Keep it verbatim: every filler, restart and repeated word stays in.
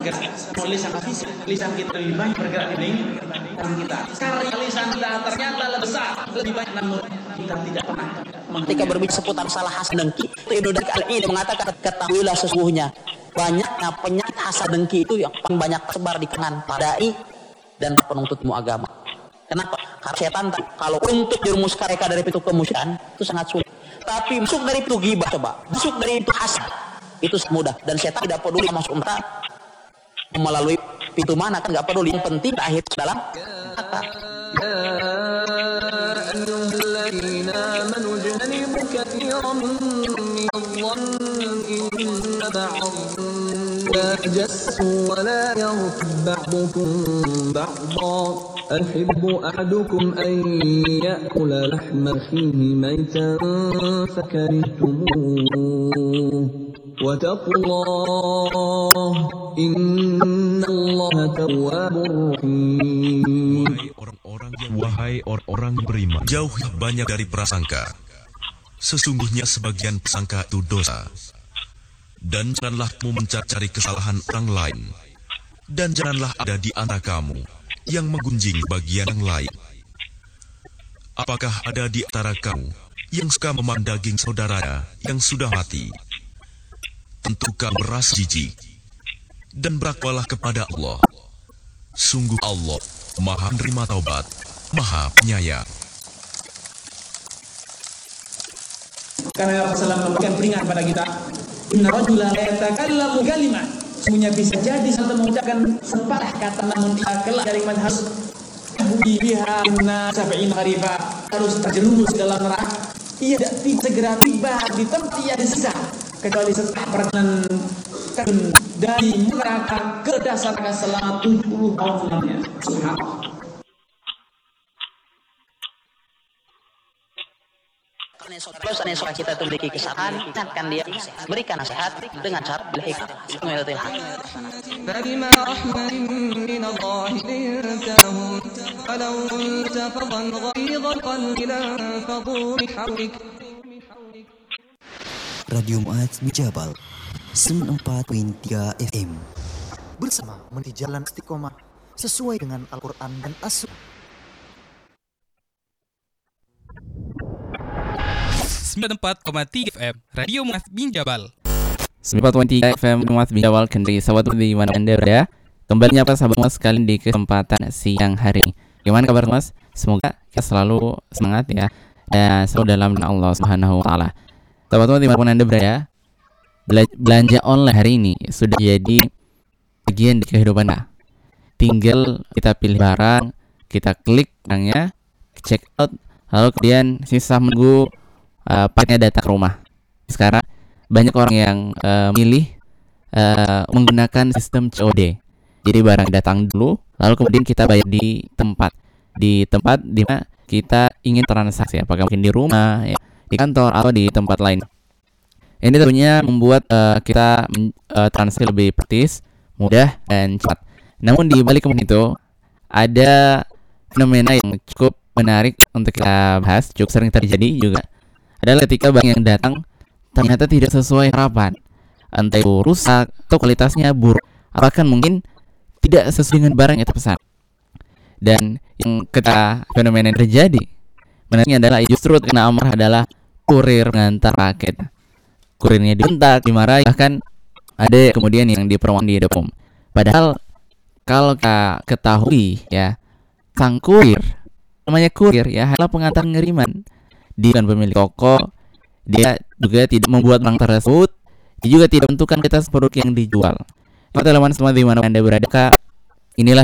bergerak. Semua lisan fisik, lisan kita lebih banyak bergerak dibanding kita. Karya lisan kita ternyata lebih besar, lebih banyak, namun kita tidak pernah. Ketika berbicara seputar salah hasad dengki, Ibnu Daqiq Al-Id mengatakan, ketahuilah sesungguhnya banyaknya penyakit hasad dengki itu yang paling banyak tersebar di kalangan padai dan penuntut ilmu agama. Kenapa? Karena setan kalau untuk dirumuskan mereka dari pintu kemusyrikan itu sangat sulit. Tapi masuk dari pintu ghibah, coba masuk dari pintu hasad itu mudah, dan setan tidak peduli masuk entah melalui pintu mana, kan nggak peduli. Yang penting akhir dalam kata. تجسوا ولا يغتب بعضكم بعضا أيحب أحدكم أن يأكل لحم أخيه ميتا فكرهتموه واتقوا الله إن الله تواب رحيم. Wahai orang-orang beriman, jauhi banyak dari prasangka. Sesungguhnya sebagian prasangka itu dosa. Dan janganlah kamu mencari kesalahan orang lain. Dan janganlah ada di antara kamu yang menggunjing bagian yang lain. Apakah ada di antara kamu yang suka memakan daging saudaranya yang sudah mati? Tentu kamu merasa jijik. Dan bertakwalah kepada Allah. Sungguh Allah Maha menerima taubat, Maha penyayang. Karena Rasulullah memberikan peringatan pada kita, inna rajula la yatakallamu kalimat, semuanya bisa jadi satu mengucapkan sepatah kata, namun ia kelak dari manhaj budi biha inna sab'in kharifa, harus terjerumus dalam neraka. Ia tidak segera tiba di tempat ia disisa kecuali setelah perjalanan dari neraka ke dasar neraka selama tujuh puluh tahun lamanya. Subhanallah. Kalau seandainya kita itu memiliki kesalahan, ingatkan dia, berikan nasihat dengan cara berhikmah. فبما رحمة من الله لنت لهم ولو كنت فظا غليظ القلب لانفضوا من حولك. Radio Mu'adz bin Jabal sembilan puluh empat koma tiga F M bersama menuju jalan istiqomah sesuai dengan Al-Quran dan As-Sunnah. sembilan puluh empat koma tiga F M Radio Mu'adz bin Jabal. sembilan puluh empat koma tiga F M Mu'adz bin Jabal, kembali sahabat di mana Anda berada. Kembali nyapa sahabat Mu'adz sekalian di kesempatan siang hari ini. Gimana kabar Mas? Semoga kita selalu semangat ya, dan selalu dalam Allah Subhanahu wa taala. Sahabat di mana Anda berada, belanja online hari ini sudah jadi bagian dari kehidupan kita. Tinggal kita pilih barang, kita klik barangnya, check out, lalu kemudian sisa menunggu Uh, paketnya datang ke rumah. Sekarang banyak orang yang uh, milih uh, menggunakan sistem C O D. Jadi barang datang dulu, lalu kemudian kita bayar di tempat, di tempat di mana kita ingin transaksi, apakah mungkin di rumah, ya, di kantor atau di tempat lain. Ini tentunya membuat uh, kita men- uh, transaksi lebih praktis, mudah dan cepat. Namun di balik kemudian itu ada fenomena yang cukup menarik untuk kita bahas, cukup sering terjadi juga. Adalah ketika barang yang datang ternyata tidak sesuai harapan, entah itu rusak atau kualitasnya buruk, bahkan mungkin tidak sesuai dengan barang yang terpesan. Dan yang kita fenomena yang terjadi menariknya adalah justru kena amarah adalah kurir mengantar paket. Kurirnya dibentak, dimarahi, bahkan ada kemudian yang diperwan di depan. Padahal kalau kita ketahui ya, sang kurir, namanya kurir ya, adalah pengantar pengiriman. Dia bukan pemilik toko, dia juga tidak membuat barang tersebut, dia juga tidak menentukan kualitas produk yang dijual. Teman-teman semua di mana Anda berada, inilah